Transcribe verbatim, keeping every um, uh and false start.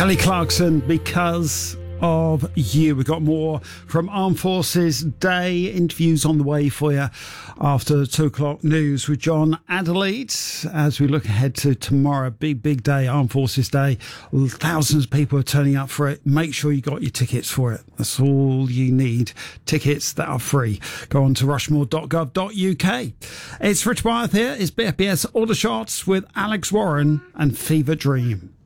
Kelly Clarkson, Because of You. We've got more from Armed Forces Day. Interviews on the way for you after two o'clock news with John Adelaide as we look ahead to tomorrow. Big, big day, Armed Forces Day. Thousands of people are turning up for it. Make sure you got your tickets for it. That's all you need. Tickets that are free. Go on to rushmore dot gov dot U K. It's Rich Wyeth here. It's B F B S All the Shots with Alex Warren and Fever Dream.